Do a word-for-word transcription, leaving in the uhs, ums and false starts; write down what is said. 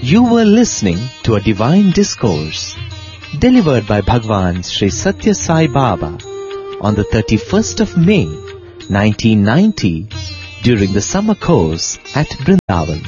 You were listening to a divine discourse delivered by Bhagwan Sri Satya Sai Baba on the thirty-first of May nineteen ninety during the summer course at Brindavan.